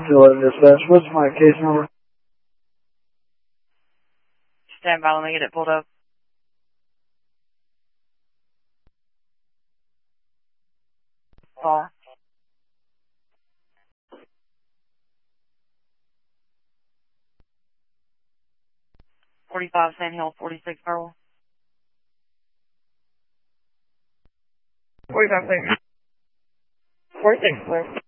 Dispatch, what's my case number? Stand by, let me get it pulled up. Call. 45 Sand Hill, 46 Purple. 45 clear. 46 clear.